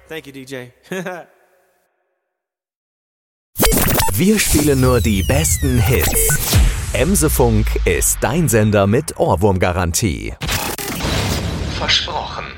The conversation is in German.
Thank you, DJ. Wir spielen nur die besten Hits. Emsefunk ist dein Sender mit Ohrwurmgarantie. Versprochen.